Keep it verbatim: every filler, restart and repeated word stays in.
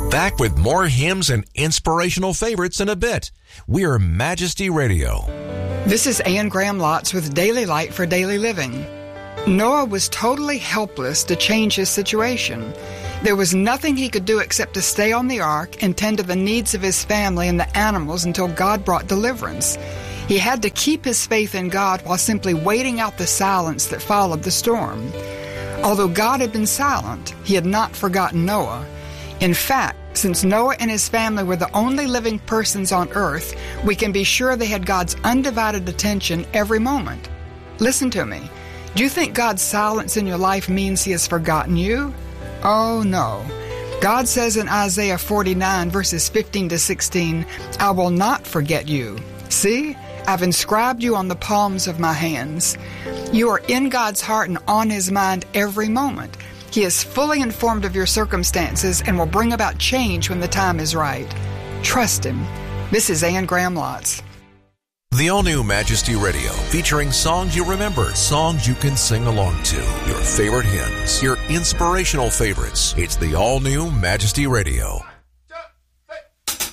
Back with more hymns and inspirational favorites in a bit. We are Majesty Radio. This is Ann Graham Lotz with Daily Light for Daily Living. Noah was totally helpless to change his situation. There was nothing he could do except to stay on the ark and tend to the needs of his family and the animals until God brought deliverance. He had to keep his faith in God while simply waiting out the silence that followed the storm. Although God had been silent, he had not forgotten Noah. In fact, since Noah and his family were the only living persons on earth, we can be sure they had God's undivided attention every moment. Listen to me. Do you think God's silence in your life means he has forgotten you? Oh, no. God says in Isaiah forty-nine, verses fifteen to sixteen, I will not forget you. See, I've inscribed you on the palms of my hands. You are in God's heart and on his mind every moment. He is fully informed of your circumstances and will bring about change when the time is right. Trust him. This is Ann Graham Lotz. The all-new Majesty Radio, featuring songs you remember, songs you can sing along to, your favorite hymns, your inspirational favorites. It's the all-new Majesty Radio.